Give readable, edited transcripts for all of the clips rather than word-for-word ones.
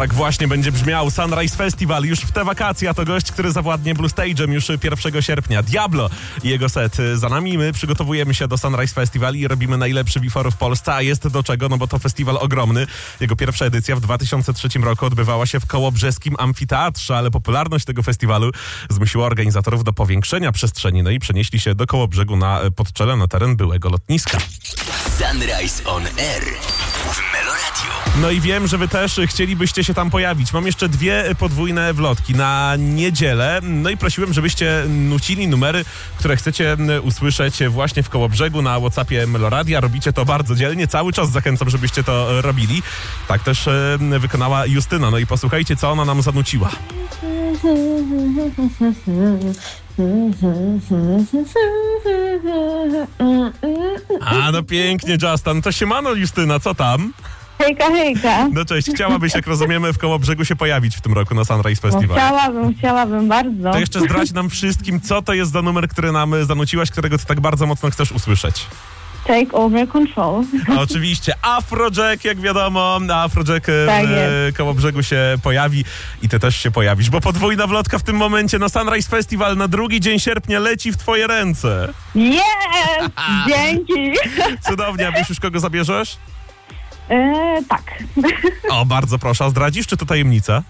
Tak właśnie będzie brzmiał Sunrise Festival już w te wakacje, a to gość, który zawładnie Blue Stage'em już 1 sierpnia. Diablo i jego set za nami. My przygotowujemy się do Sunrise Festival i robimy najlepszy before w Polsce, a jest do czego, no bo to festiwal ogromny. Jego pierwsza edycja w 2003 roku odbywała się w kołobrzeskim amfiteatrze, ale popularność tego festiwalu zmusiła organizatorów do powiększenia przestrzeni, no i przenieśli się do Kołobrzegu na Podczele, na teren byłego lotniska. Sunrise on Air w Meloradio. No i wiem, że wy też chcielibyście się tam pojawić. Mam jeszcze 2 podwójne wlotki na niedzielę. No i prosiłem, żebyście nucili numery, które chcecie usłyszeć właśnie w Kołobrzegu na WhatsAppie Meloradia. Robicie to bardzo dzielnie. Cały czas zachęcam, żebyście to robili. Tak też wykonała Justyna. No i posłuchajcie, co ona nam zanuciła. A no pięknie, Justin. To siemano, Justyna, co tam? Hejka, hejka. No cześć, chciałabyś, jak rozumiemy, w Kołobrzegu się pojawić w tym roku na Sunrise Festival. Chciałabym bardzo. To jeszcze zdradź nam wszystkim, co to jest za numer, który nam zanuciłaś, którego ty tak bardzo mocno chcesz usłyszeć. Take over control. Oczywiście, Afrojack, jak wiadomo, Afrojack Tak w Kołobrzegu się pojawi i ty też się pojawisz, bo podwójna wlotka w tym momencie na Sunrise Festival na 2 dzień sierpnia leci w twoje ręce. Yes! Dzięki! Cudownie, a wiesz już, kogo zabierzesz? Tak. O, bardzo proszę, a zdradzisz, czy to tajemnica?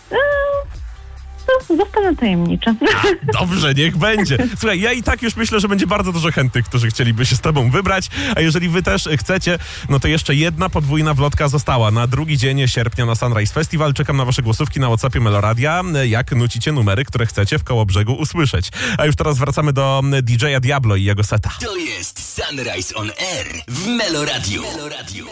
Zostanę tajemnicza. Dobrze, niech będzie. Słuchaj, ja i tak już myślę, że będzie bardzo dużo chętnych, którzy chcieliby się z tobą wybrać, a jeżeli wy też chcecie, no to jeszcze jedna podwójna wlotka została na 2 dzień sierpnia na Sunrise Festival. Czekam na wasze głosówki na WhatsAppie Meloradia, jak nucicie numery, które chcecie w Kołobrzegu usłyszeć. A już teraz wracamy do DJ-a Diablo i jego seta. To jest Sunrise on Air w Meloradio.